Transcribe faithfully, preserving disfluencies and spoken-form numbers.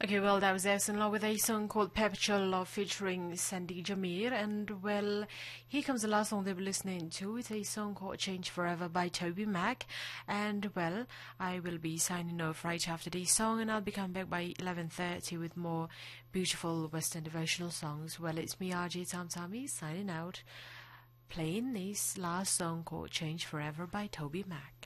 Okay, well, that was Essen Law with a song called Perpetual Love featuring Sandy Jamir. And, well, here comes the last song they'll be listening to. It's a song called Change Forever by Toby Mac. And, well, I will be signing off right after this song, and I'll be coming back by eleven thirty with more beautiful Western devotional songs. Well, it's me, R J Tom Tommy, signing out, playing this last song called Change Forever by Toby Mac.